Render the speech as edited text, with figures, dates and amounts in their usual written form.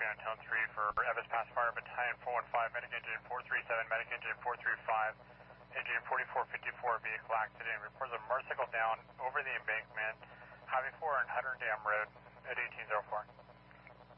Antone 3 for Evans Pass Fire Battalion 415, medic engine 437, medic engine 435, engine 4454, vehicle accident. Reports a motorcycle down over the embankment, Highway 4 and Hutter Dam Road at 1804.